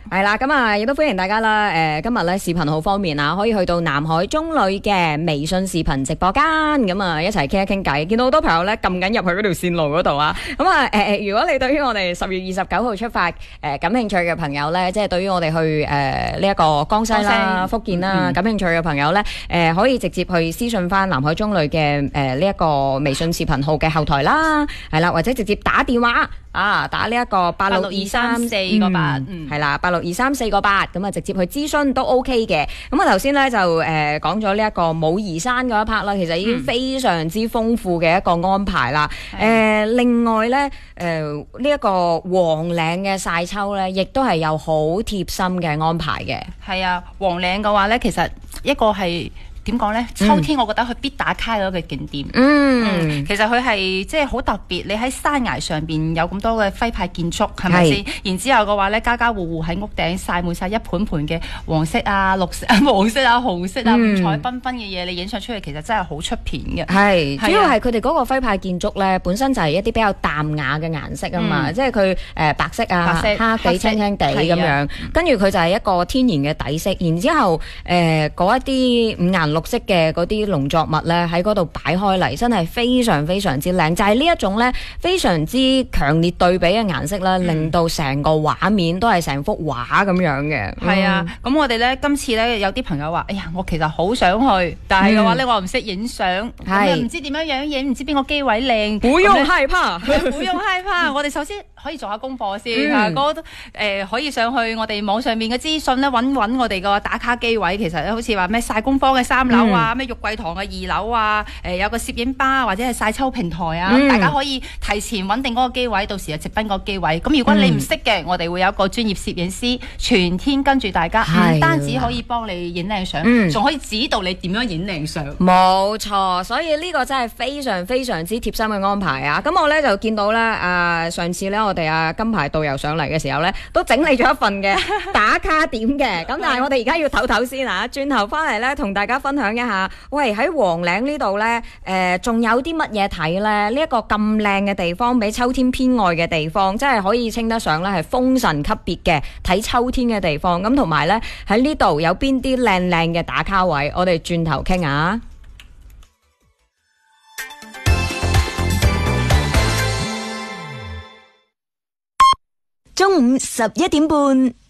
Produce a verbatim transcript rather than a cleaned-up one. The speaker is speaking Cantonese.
係啦，咁啊，亦都歡迎大家啦。誒，今日咧視頻好方便啊，可以去到南海中旅嘅微信視頻直播間，咁啊一齊傾一傾偈。見到好多朋友咧撳緊入去嗰條線路嗰度啊。咁啊，誒，如果你對於我哋十月二十九號出發誒感興趣嘅朋友咧，即係對於我哋去誒呢一個江西啦、福建啦感興趣嘅朋友咧，誒可以直接去私信翻南海中旅嘅誒呢一個微信視頻號嘅後台啦，係啦，或者直接打電話。啊！打呢一個八六二三四個八，嗯，係啦，八六二三四個八，咁啊直接去諮詢都 OK 嘅。咁啊頭先咧就誒講咗呢一個武夷山嗰一 part 啦，其實已經非常之豐富嘅一個安排啦。誒、嗯呃、另外咧誒呢一個黃嶺嘅晒秋咧，亦都係有好貼心嘅安排嘅。 係啊，黃嶺嘅話咧，其實一個係。點講呢？秋天我覺得佢必打卡嗰個景點。嗯，嗯其實佢係即係好特別。你喺山崖上邊有咁多嘅徽派建築，係咪先？然之後嘅話呢，家家戶戶喺屋頂曬滿晒一盤盤嘅黃色啊、綠色啊、黃色啊、紅色啊、五、嗯、彩繽紛嘅嘢，你影相出去其實真係好出片嘅。 係，主要係佢哋嗰個徽派建築呢，本身就係一啲比較淡雅嘅顏色啊嘛，嗯、即係佢誒白色啊、白色黑地、青青地咁樣，跟住佢就係一個天然嘅底色。然之後誒嗰一啲五顏綠色嘅嗰啲農作物咧喺嗰度擺開嚟，真係非常非常之靚。就係呢一種咧非常之強烈對比嘅顏色咧，嗯、令到成個畫面都係成幅畫咁樣嘅。 係、嗯、啊，咁我哋咧今次咧有啲朋友話：哎呀，我其實好想去，但係嘅話咧、嗯、我唔識影相，係唔知點樣樣影，唔知邊個機位靚。 不用害怕， 不用害怕。我哋首先可以做下功課先，啊、嗯，嗰誒、呃、可以上去我哋網上面嘅資訊咧，揾揾我哋個打卡機位。其實咧好似話咩曬工坊嘅三樓啊。咩玉桂堂嘅二樓啊，誒、呃、有個攝影吧或者係晒秋平台啊，嗯、大家可以提前穩定嗰個機位，到時就直奔個機位。咁如果你唔識嘅，嗯、我哋會有一個專業攝影師全天跟住大家，唔單止可以幫你影靚相，仲、嗯、可以指導你點樣影靚相。 冇錯，所以呢個真係非常非常之貼心嘅安排啊！咁我咧就見到咧，啊上次咧我哋啊金牌導遊上嚟嘅時候咧，都整理咗一份嘅打卡點嘅。咁但係我哋而家要唞唞先啊，轉頭翻嚟咧同大家分享一下。喂，喺黃嶺呢度呢，誒、呃，仲有啲乜嘢睇呢？呢、這、一個咁靚嘅地方，比秋天偏愛嘅地方，真係可以稱得上咧係封神級別嘅睇秋天嘅地方。咁同埋呢，喺呢度有邊啲靚靚嘅打卡位，我哋轉頭傾下。 中午十一點半。